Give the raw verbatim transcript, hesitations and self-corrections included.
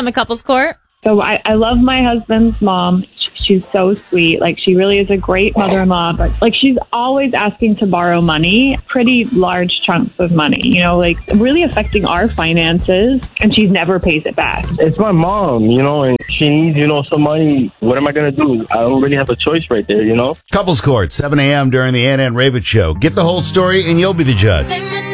on the couples court. So I, I love my husband's mom. She's so sweet. Like, she really is a great mother-in-law, but like, she's always asking to borrow money, pretty large chunks of money, you know, like really affecting our finances, and she never pays it back. It's my mom, you know, and she needs, you know, some money. What am I going to do? I don't really have a choice right there, you know? Couples Court, seven a.m. during the Ann and Ravitch Show. Get the whole story and you'll be the judge.